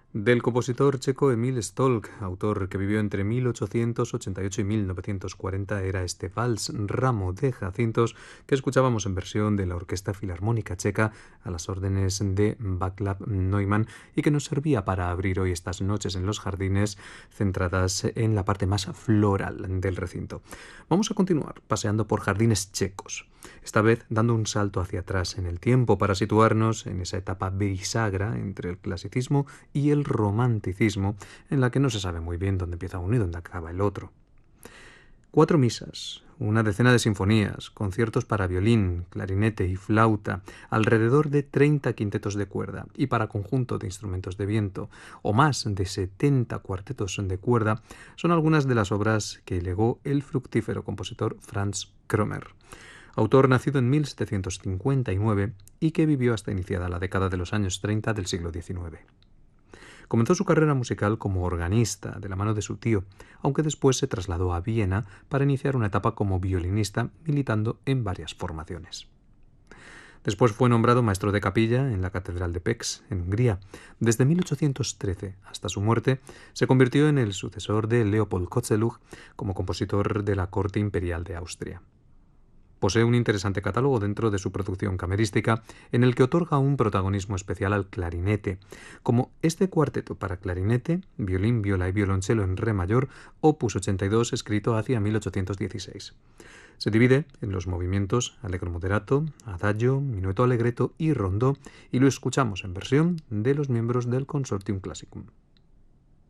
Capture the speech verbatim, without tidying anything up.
Del compositor checo Emil Stolk, autor que vivió entre mil ochocientos ochenta y ocho y mil novecientos cuarenta, era este vals Ramo de Jacintos que escuchábamos en versión de la Orquesta Filarmónica Checa a las órdenes de Václav Neumann y que nos servía para abrir hoy estas noches en los jardines centradas en la parte más floral del recinto. Vamos a continuar paseando por jardines checos, esta vez dando un salto hacia atrás en el tiempo para situarnos en esa etapa bisagra entre el clasicismo y el romanticismo, en la que no se sabe muy bien dónde empieza uno y dónde acaba el otro. Cuatro misas, una decena de sinfonías, conciertos para violín, clarinete y flauta, alrededor de treinta quintetos de cuerda y para conjunto de instrumentos de viento, o más de setenta cuartetos de cuerda, son algunas de las obras que legó el fructífero compositor Franz Krömer, autor nacido en mil setecientos cincuenta y nueve y que vivió hasta iniciada la década de los años treinta del siglo diecinueve. Comenzó su carrera musical como organista de la mano de su tío, aunque después se trasladó a Viena para iniciar una etapa como violinista, militando en varias formaciones. Después fue nombrado maestro de capilla en la Catedral de Pécs, en Hungría. Desde mil ochocientos trece hasta su muerte, se convirtió en el sucesor de Leopold Kozeluch como compositor de la corte imperial de Austria. Posee un interesante catálogo dentro de su producción camerística en el que otorga un protagonismo especial al clarinete, como este cuarteto para clarinete, violín, viola y violonchelo en re mayor, opus ochenta y dos, escrito hacia mil ochocientos dieciséis. Se divide en los movimientos allegro moderato, adagio, minueto allegretto y rondó, y lo escuchamos en versión de los miembros del Consortium Classicum.